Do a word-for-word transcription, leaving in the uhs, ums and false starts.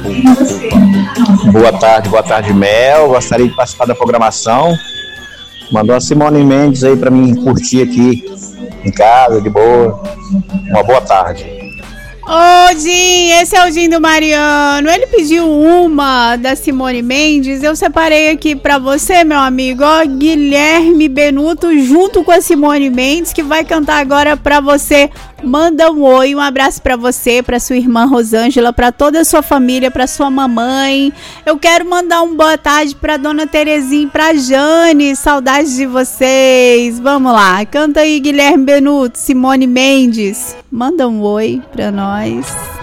Boa tarde, boa tarde, Mel. Gostaria de participar da programação. Mandou a Simone Mendes aí pra mim curtir aqui em casa, de boa. Uma boa tarde. Ô, Jim, esse é o Jim do Mariano. Ele pediu uma da Simone Mendes. Eu separei aqui pra você, meu amigo, ó, Guilherme Benuto junto com a Simone Mendes, que vai cantar agora pra você. Manda um oi, um abraço pra você, pra sua irmã Rosângela, pra toda a sua família, pra sua mamãe. Eu quero mandar um boa tarde pra dona Terezinha e pra Jane. Saudades de vocês. Vamos lá, canta aí, Guilherme Benuto, Simone Mendes. Manda um oi pra nós.